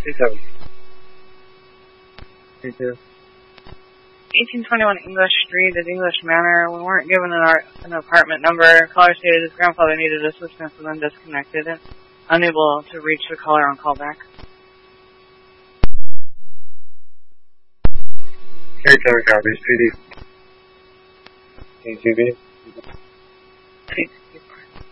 37. 32. 1821 English Street at English Manor. We weren't given an apartment number. Caller stated his grandfather needed assistance and then disconnected and unable to reach the caller on callback. 37 copies, PD. ATV.